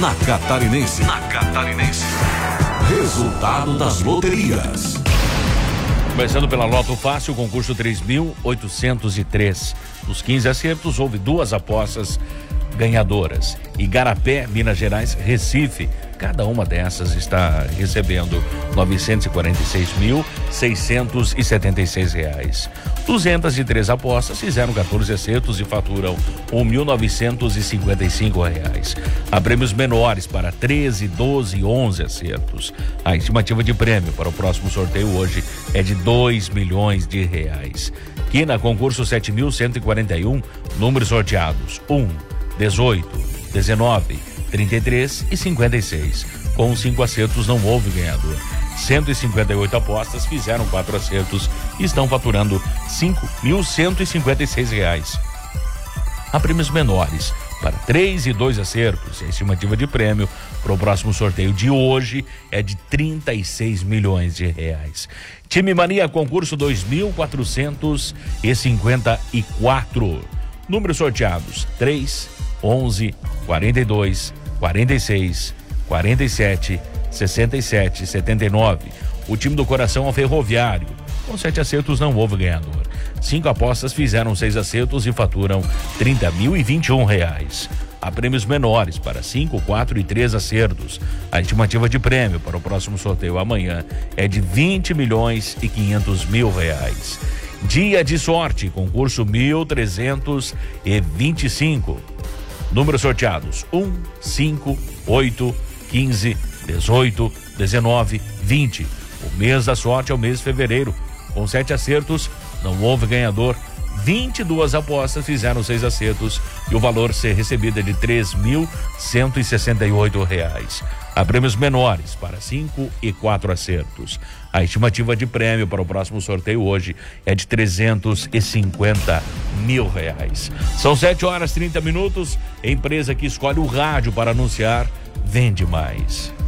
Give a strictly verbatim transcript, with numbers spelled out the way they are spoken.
na Catarinense. Na Catarinense. Resultado das loterias. Começando pela Loto Fácil, concurso três mil oitocentos e três. Dos quinze acertos, houve duas apostas ganhadoras. Igarapé, Minas Gerais, Recife. Cada uma dessas está recebendo novecentos e quarenta e seis mil, seiscentos e setenta e seis reais. duzentas e três apostas fizeram quatorze acertos e faturam um mil novecentos e cinquenta e cinco reais. Há prêmios menores para treze, doze e onze acertos. A estimativa de prêmio para o próximo sorteio hoje é de dois milhões de reais. Quina, concurso sete mil cento e quarenta e um, números sorteados: um, dezoito, dezenove, trinta e três e cinquenta e seis. Com cinco acertos não houve ganhador. cento e cinquenta e oito apostas fizeram quatro acertos e estão faturando cinco mil cento e cinquenta e seis reais. Há prêmios menores para três e dois acertos. A estimativa de prêmio para o próximo sorteio de hoje é de trinta e seis milhões de reais. Time Mania, concurso dois mil quatrocentos e cinquenta e quatro. Números sorteados: três, onze, quarenta e dois, quarenta e seis, quarenta e sete, sessenta e sete, setenta e nove. O time do coração é o Ferroviário. Com sete acertos não houve ganhador. Cinco apostas fizeram seis acertos e faturam trinta mil e vinte e um reais. Há prêmios menores para cinco, quatro e três acertos. A estimativa de prêmio para o próximo sorteio amanhã é de vinte milhões e quinhentos mil reais. Dia de sorte, concurso mil trezentos e vinte e cinco. Números sorteados: um, cinco, oito, quinze, dezoito, dezenove, vinte. O mês da sorte é o mês de fevereiro. Com sete acertos, não houve ganhador. vinte e duas apostas fizeram seis acertos e o valor a ser recebido é de três mil cento e sessenta e oito reais. Há prêmios menores para cinco e quatro acertos. A estimativa de prêmio para o próximo sorteio hoje é de trezentos e cinquenta mil reais. São sete horas e trinta minutos. Empresa que escolhe o rádio para anunciar, vende mais.